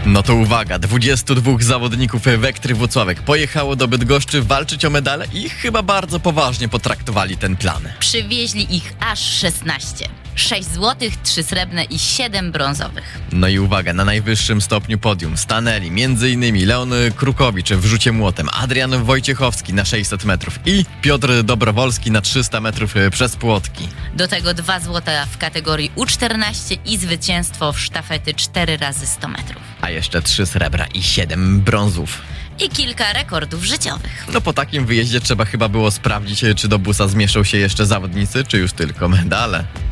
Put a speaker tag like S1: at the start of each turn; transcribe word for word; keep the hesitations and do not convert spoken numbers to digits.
S1: No to uwaga, dwudziestu dwóch zawodników Wektry Włocławek pojechało do Bydgoszczy walczyć o medale i chyba bardzo poważnie potraktowali ten plan.
S2: Przywieźli ich aż szesnaście. sześć złotych, trzy srebrne i siedem brązowych.
S1: No i uwaga, na najwyższym stopniu podium stanęli między innymi Leon Krukowicz w rzucie młotem, Adrian Wojciechowski na sześćset metrów i Piotr Dobrowolski na trzysta metrów przez płotki.
S2: Do tego dwa złota w kategorii U czternaście i zwycięstwo w sztafety cztery razy sto metrów.
S1: A jeszcze trzy srebra i siedem brązów.
S2: I kilka rekordów życiowych.
S1: No po takim wyjeździe trzeba chyba było sprawdzić, czy do busa zmieszczą się jeszcze zawodnicy, czy już tylko medale.